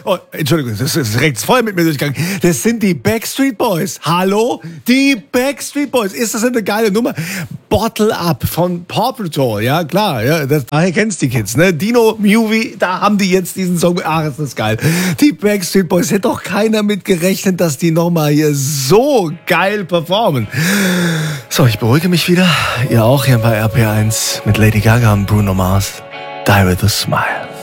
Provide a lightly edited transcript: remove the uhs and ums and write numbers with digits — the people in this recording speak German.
Oh, Entschuldigung, das ist direkt voll mit mir durchgegangen. Das sind die Backstreet Boys. Hallo? Die Backstreet Boys. Ist das eine geile Nummer? Bottle Up von Paw Patrol. Ja, klar. Ja, daher kennst die Kids, ne? Dino, Movie, da haben die jetzt diesen Song. Ach, ist das geil. Die Backstreet Boys. Hätte doch keiner mit gerechnet, dass die nochmal hier so geil performen. So, ich beruhige mich wieder. Ihr auch hier bei RP1 mit Lady Gaga und Bruno Mars. Die with a Smile.